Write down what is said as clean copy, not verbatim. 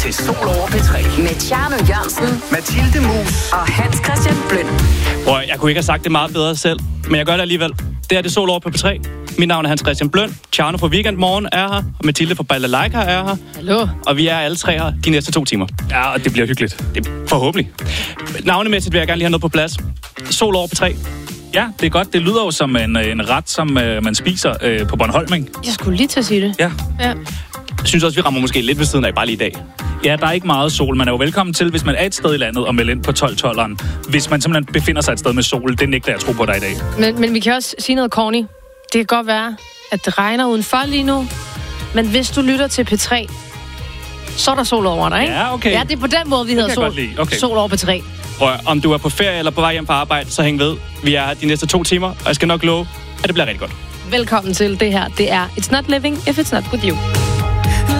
til Sol over P3. Med Tjerno Jørgensen, Mathilde Mus og Hans Christian Bløn. Prøv, jeg kunne ikke have sagt det meget bedre selv, men jeg gør det alligevel. Det er det Sol over på P3. Mit navn er Hans Christian Bløn. Tjerno fra Weekendmorgen er her, og Mathilde fra Balalaika er her. Hallo. Og vi er alle tre her de næste 2 timer. Ja, og det bliver hyggeligt. Det er forhåbentlig. Navnemæssigt vil jeg gerne lige have noget på plads. Sol over P3. Ja, det er godt. Det lyder jo som en ret, som man spiser på Bornholm, ikke? Jeg skulle lige til at sige det. Ja. Jeg synes også, vi rammer måske lidt ved siden af bare lige i dag. Ja, der er ikke meget sol. Man er jo velkommen til, hvis man er et sted i landet, og melde ind på 12-12'eren. Hvis man simpelthen befinder sig et sted med sol, det nægter jeg at tro på dig i dag. Men vi kan også sige noget corny. Det kan godt være, at det regner udenfor lige nu. Men hvis du lytter til P3, så er der sol over dig, ikke? Ja, okay. Ja, det er på den måde, vi hedder sol. Okay. Sol over P3. Prøv, om du er på ferie eller på vej hjem fra arbejde, så hæng ved. Vi er her de næste 2 timer, og jeg skal nok love, at det bliver rigtig godt. Velkommen til det her. Det er It's Not Living If It's Not With You.